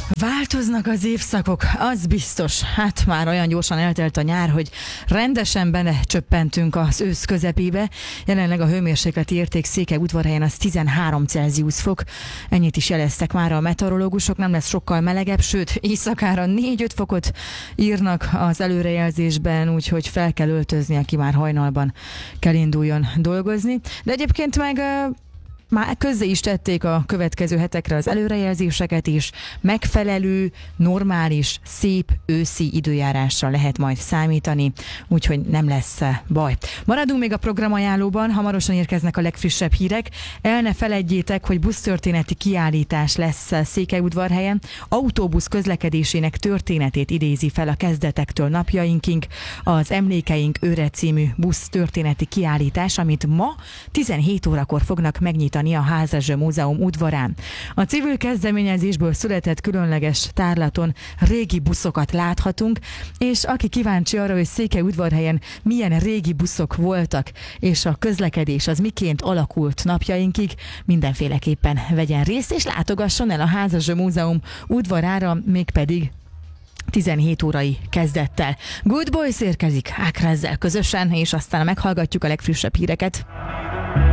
Változnak az évszakok, az biztos. Hát már olyan gyorsan eltelt a nyár, hogy rendesen belecsöppentünk az ősz közepébe. Jelenleg a hőmérsékleti érték Székelyudvarhelyen az 13 Celsius fok. Ennyit is jeleztek már a meteorológusok, nem lesz sokkal melegebb, sőt éjszakára 4-5 fokot írnak az előrejelzésben, úgyhogy fel kell öltözni, aki már hajnalban kell induljon dolgozni. De egyébként meg már közzé is tették a következő hetekre az előrejelzéseket is, megfelelő, normális, szép őszi időjárásra lehet majd számítani, úgyhogy nem lesz baj. Maradunk még a programajánlóban, hamarosan érkeznek a legfrissebb hírek. El ne feledjétek, hogy busztörténeti kiállítás lesz Székelyudvarhelyen. Autóbusz közlekedésének történetét idézi fel a kezdetektől napjainkig az Emlékeink őre című busztörténeti kiállítás, amit ma 17 órakor fognak megnyitani a Házasd Múzeum udvarán. A civil kezdeményezésből született különleges tárlaton régi buszokat láthatunk, és aki kíváncsi arra, hogy Székelyudvarhelyen milyen régi buszok voltak, és a közlekedés az miként alakult napjainkig, mindenféleképpen vegyen részt, és látogasson el a Házasd Múzeum udvarára, mégpedig 17 órai kezdettel. Good Boys érkezik Ákrezzel közösen, és aztán meghallgatjuk a legfrissebb híreket.